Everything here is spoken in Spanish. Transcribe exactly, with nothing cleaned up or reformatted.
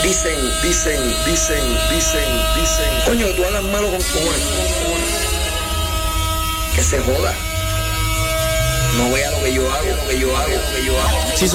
Dicen, dicen, dicen, dicen, dicen. Coño, tú hablas malo con cojones. Que se joda. No vea lo que yo hago, lo que yo hago, lo que yo hago. Sí,